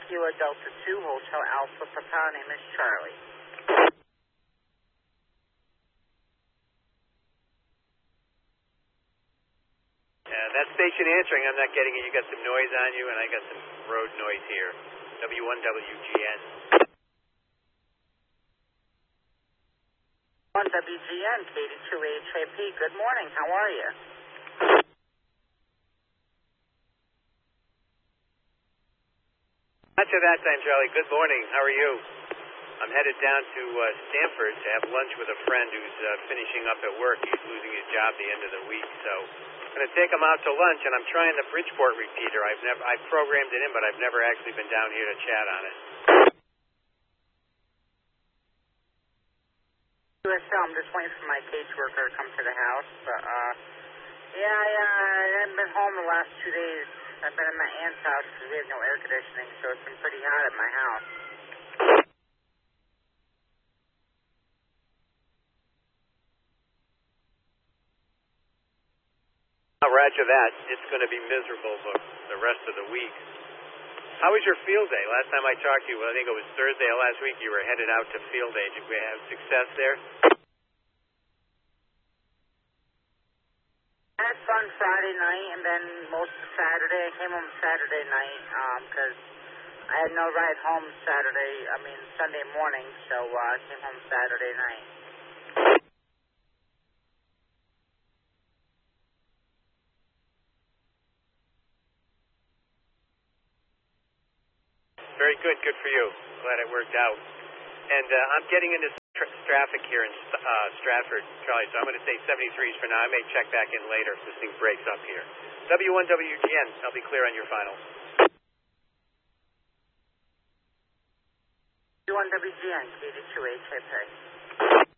Kilo Delta 2, Hotel Alpha Papa, name is Charlie. That station answering, I'm not getting it. You got some noise on you, and I got some road noise here. W1WGN. 1WGN, KD2HAP. Good morning. How are you? Not to that time, Charlie. Good morning. How are you? I'm headed down to Stanford to have lunch with a friend who's finishing up at work. He's losing his job the end of the week, so I'm going to take him out to lunch, and I'm trying the Bridgeport repeater. I've programmed it in, but I've never actually been down here to chat on it. I'm just waiting for my caseworker to come to the house, but I haven't been home the last 2 days. I've been at my aunt's house because we have no air conditioning, so it's been pretty hot at my house. Roger that. It's going to be miserable the rest of the week. How was your field day? Last time I talked to you, I think it was Thursday of last week, you were headed out to field day. Did we have success there? I had fun Friday night, and then most of Saturday. I came home Saturday night because I had no ride home Sunday morning, so I came home Saturday night. Very good. Good for you. Glad it worked out. And I'm getting into traffic here in Stratford, Charlie, so I'm going to say 73s for now. I may check back in later if this thing breaks up here. W1WGN, I'll be clear on your final. W1WGN, KD2HAP.